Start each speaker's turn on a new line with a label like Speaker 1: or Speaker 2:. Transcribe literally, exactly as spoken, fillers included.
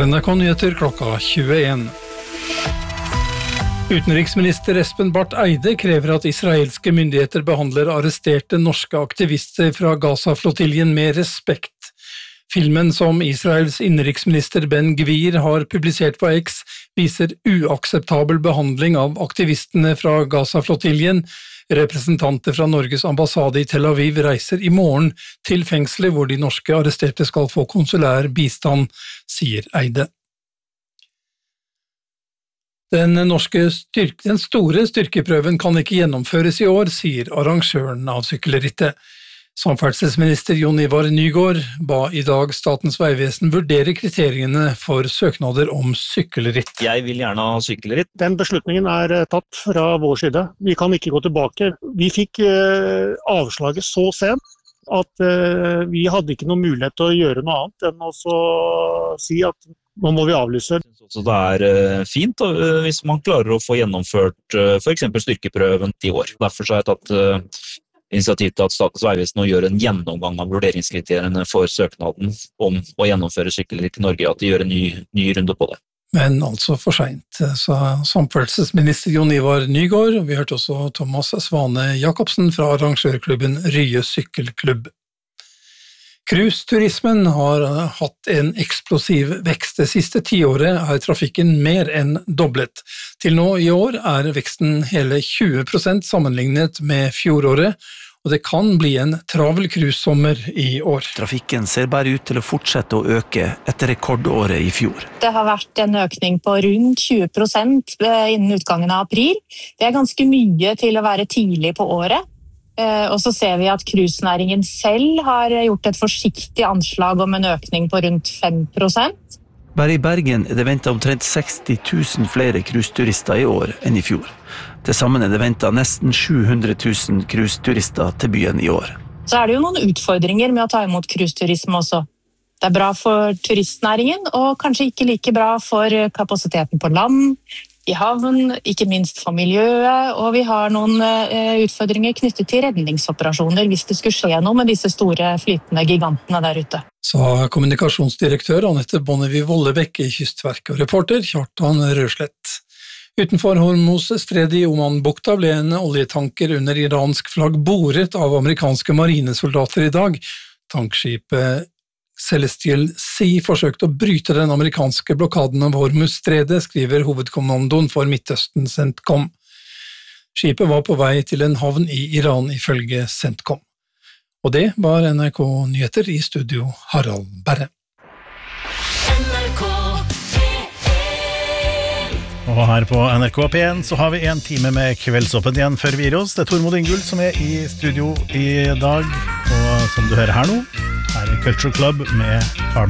Speaker 1: er N R K Nyheter klokka tjueen. Utenriksminister Espen Barth Eide krever at israelske myndigheter behandler arresterte norske aktivister fra Gaza-flottiljen med respekt. Filmen som Israels innenriksminister Ben Gvir har publisert på X viser uakseptabel behandling av aktivistene fra Gaza-flottiljen. Representanter fra Norges ambassade i Tel Aviv reiser i morgen til fengselet hvor de norske arresterte skal få konsulær bistand, sier Eide. Den, norske styrk, den store styrkeprøven kan ikke gjennomføres i år, sier arrangøren av sykkelrittet. Samferdselsminister Jon Ivar Nygård ba i dag Statens vegvesen vurdere kriteriene for søknader om sykkelritt.
Speaker 2: Jeg vil gjerne ha sykkelritt.
Speaker 3: Den beslutningen er tatt fra vår side. Vi kan ikke gå tilbake. Vi fikk eh, avslaget så sent at eh, vi hadde ikke noen mulighet til å gjøre noe annet enn å så si at nå må vi avlyse.
Speaker 2: Så det er uh, fint uh, hvis man klarer å få gjennomført uh, for eksempel styrkeprøven i år. Derfor så har jeg tatt uh, initiativ til at Statens vegvesen nå gjør en gjennomgang av vurderingskriteriene for søknaden om å gjennomføre sykkelritt i Norge, at de gjør en ny, ny runde på det.
Speaker 1: Men altså for sent, sa samferdselsminister Jon Ivar Nygård. Vi hørte også Thomas Svane Jakobsen fra arrangørklubben Rye Sykkelklubb. Cruiseturismen har hatt en eksplosiv vekst. Det siste tiåret er trafikken mer enn doblet. Til nå i år er veksten hele tjue prosent sammenlignet med fjoråret, og det kan bli en travel cruisesommer i år.
Speaker 4: Trafikken ser bare ut til å fortsette å øke etter rekordåret i fjor.
Speaker 5: Det har vært en økning på rundt tjue prosent innen utgangen av april. Det er ganske mye til å være tidlig på året. Og så ser vi at cruisenæringen selv har gjort et forsiktig anslag om en økning på rundt fem prosent.
Speaker 4: Bare i Bergen er det ventet omtrent seksti tusen flere cruiseturister i år enn i fjor. Til sammen er det ventet nesten sju hundre tusen cruiseturister til byen i år.
Speaker 5: Så er det jo noen utfordringer med å ta imot cruiseturisme også. Det er bra for turistnæringen, og kanskje ikke like bra for kapasiteten på land, i havn, ikke minst for miljøet, og vi har noen uh, utfordringer knyttet til redningsoperasjoner hvis det skulle skje noe med disse store flytende gigantene der ute.
Speaker 1: Sa kommunikasjonsdirektør Annette Bonnevie-Vollebekk i Kystverket og reporter Kjartan Røslett. Utenfor Hormuz-stredet i Oman-bukta ble en oljetanker under iransk flagg boret av amerikanske marinesoldater i dag. Tankskipet Celestial Sea forsøkte å bryte den amerikanske blokaden av Hormuz-stredet, skriver hovedkommandoen for Midtøsten CENTCOM. Skipet var på vei til en havn i Iran ifølge CENTCOM. Og det var N R K Nyheter, i studio Harald Berre.
Speaker 6: Og her på N R K P en så har vi en time med kveldsåpen igjen før vi gir oss. Det er Tormod Ingull som er i studio i dag, og som du hører her nå, her er Culture Club med Carmen.